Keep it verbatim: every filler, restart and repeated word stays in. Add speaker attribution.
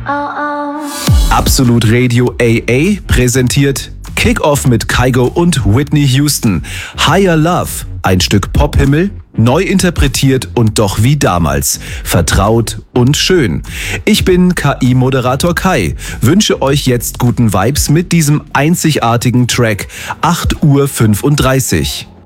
Speaker 1: Absolut Radio A A präsentiert Kick-Off mit Kygo und Whitney Houston. Higher Love, ein Stück Pophimmel, neu interpretiert und doch wie damals. Vertraut und schön. Ich bin K I-Moderator Kai. Wünsche euch jetzt guten Vibes mit diesem einzigartigen Track. acht Uhr fünfunddreißig.